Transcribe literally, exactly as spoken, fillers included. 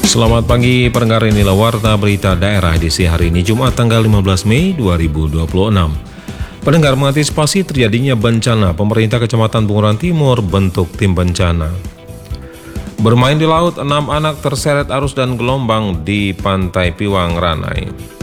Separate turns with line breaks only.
Selamat pagi pendengar, inilah Warta Berita Daerah edisi hari ini Jumat tanggal lima belas Mei dua ribu dua puluh enam. Pendengar, mengantisipasi terjadinya bencana, pemerintah Kecamatan Bunguran Timur bentuk tim bencana. Bermain di laut, enam anak terseret arus dan gelombang di Pantai Piwang Ranai.